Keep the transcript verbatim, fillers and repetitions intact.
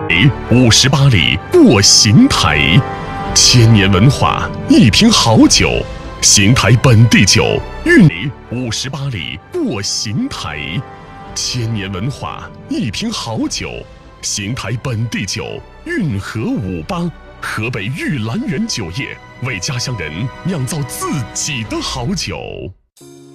五十八里过邢台，千年文化，一瓶好酒。邢台本地酒，韵五十八里过邢台，千年文化，一瓶好酒。邢台本地酒，运河五八，河北玉兰园酒业为家乡人酿造自己的好酒。